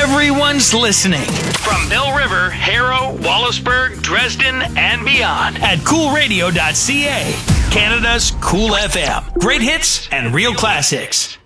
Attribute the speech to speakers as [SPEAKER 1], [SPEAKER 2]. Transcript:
[SPEAKER 1] Everyone's listening. From Bell River, Harrow, Wallaceburg, Dresden, and beyond at coolradio.ca. Canada's Cool FM. Great hits and real classics.